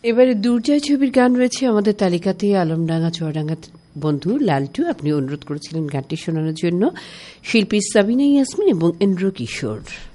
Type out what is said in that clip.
এবারে দুর্জয় ছবির গান রয়েছে আমাদের তালিকাতে। আলমডাঙ্গা চুয়াডাঙ্গা বন্ধু লালটু আপনি অনুরোধ করেছিলেন গানটি শোনানোর জন্য। শিল্পী সাবিনা ইয়াসমিন এবং ইন্দ্র কিশোর।